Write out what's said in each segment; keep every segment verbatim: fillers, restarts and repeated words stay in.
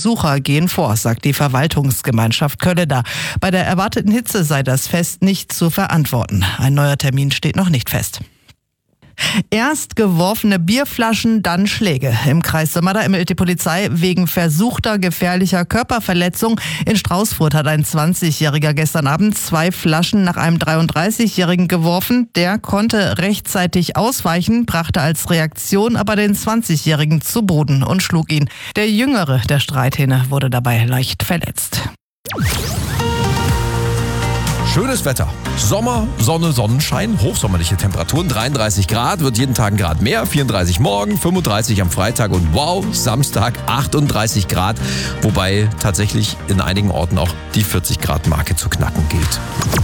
Besucher gehen vor, sagt die Verwaltungsgemeinschaft Kölleda. Bei der erwarteten Hitze sei das Fest nicht zu verantworten. Ein neuer Termin steht noch nicht fest. Erst geworfene Bierflaschen, dann Schläge. Im Kreis Sömmerda ermittelt die Polizei wegen versuchter gefährlicher Körperverletzung. In Straußfurt hat ein zwanzigjähriger gestern Abend zwei Flaschen nach einem dreiunddreißigjährigen geworfen. Der konnte rechtzeitig ausweichen, brachte als Reaktion aber den zwanzigjährigen zu Boden und schlug ihn. Der Jüngere der Streithähne wurde dabei leicht verletzt. Schönes Wetter. Sommer, Sonne, Sonnenschein, hochsommerliche Temperaturen, dreiunddreißig Grad, wird jeden Tag ein Grad mehr, vierunddreißig morgen, fünfunddreißig am Freitag und wow, Samstag achtunddreißig Grad, wobei tatsächlich in einigen Orten auch die vierzig Grad Marke zu knacken gilt.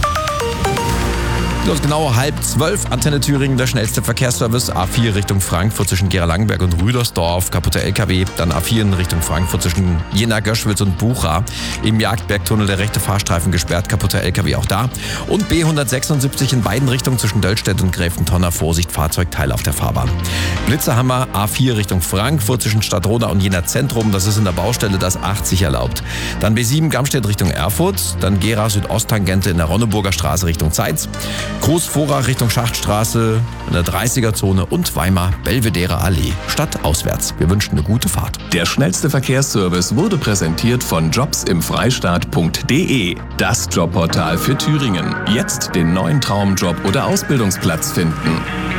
Los, genau halb zwölf, Antenne Thüringen, der schnellste Verkehrsservice. A vier Richtung Frankfurt zwischen Gera-Langenberg und Rüdersdorf, kaputter L K W. Dann A vier in Richtung Frankfurt zwischen Jena, Göschwitz und Bucha. Im Jagdbergtunnel der rechte Fahrstreifen gesperrt, kaputter L K W auch da. Und B hundertsechsundsiebzig in beiden Richtungen zwischen Döllstedt und Gräfentonner. Vorsicht, Fahrzeugteile auf der Fahrbahn. Blitzerhammer, A vier Richtung Frankfurt zwischen Stadtroda und Jena Zentrum. Das ist in der Baustelle das achtzig erlaubt. Dann B sieben Gamstedt Richtung Erfurt. Dann Gera Südosttangente in der Ronneburger Straße Richtung Zeitz. Großvorach Richtung Schachtstraße in der dreißiger-Zone und Weimar Belvedere Allee, stadtauswärts. Wir wünschen eine gute Fahrt. Der schnellste Verkehrsservice wurde präsentiert von jobs im freistaat punkt de, das Jobportal für Thüringen. Jetzt den neuen Traumjob oder Ausbildungsplatz finden.